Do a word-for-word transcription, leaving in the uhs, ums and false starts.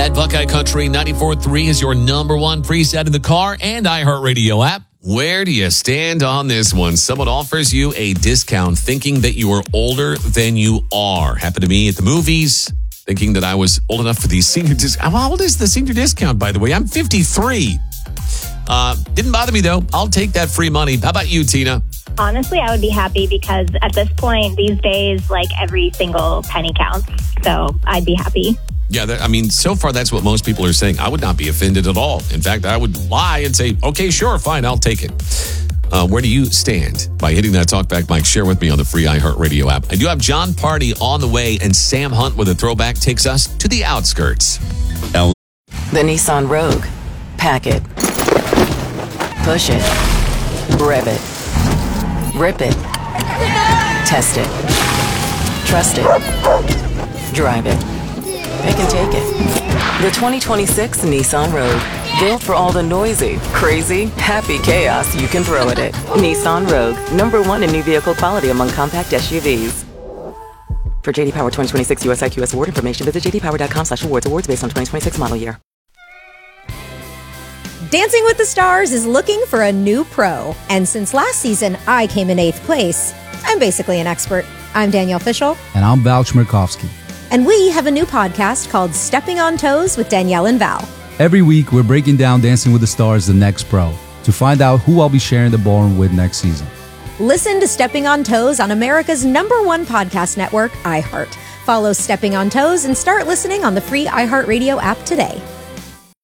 At Buckeye Country, ninety-four point three is your number one preset in the car and iHeartRadio app. Where do you stand on this one? Someone offers you a discount thinking that you are older than you are. Happened to me at the movies, thinking that I was old enough for the senior discount. How old is the senior discount, by the way? I'm fifty-three. Uh, didn't bother me, though. I'll take that free money. How about you, Tina? Honestly, I would be happy because at this point, these days, like every single penny counts. So I'd be happy. Yeah, that, I mean, so far that's what most people are saying. I would not be offended at all. In fact, I would lie and say, okay, sure, fine, I'll take it. Uh, where do you stand? By hitting that talkback mic, share with me on the free iHeartRadio app. I do have John Party on the way, and Sam Hunt with a throwback takes us to the outskirts. The Nissan Rogue. Pack it. Push it. Rev it. Rip it. Test it. Trust it. Drive it. Pick and take it. The twenty twenty-six Nissan Rogue. Built for all the noisy, crazy, happy chaos you can throw at it. Nissan Rogue. Number one in new vehicle quality among compact S U Vs. For J D Power twenty twenty-six U S I Q S award information, visit j d power dot com slash awards. Awards based on twenty twenty-six model year. Dancing with the Stars is looking for a new pro. And since last season, I came in eighth place. I'm basically an expert. I'm Danielle Fishel. And I'm Val Chmerkovskiy. And we have a new podcast called Stepping on Toes with Danielle and Val. Every week, we're breaking down Dancing with the Stars, the next pro, to find out who I'll be sharing the ballroom with next season. Listen to Stepping on Toes on America's number one podcast network, iHeart. Follow Stepping on Toes and start listening on the free iHeartRadio app today.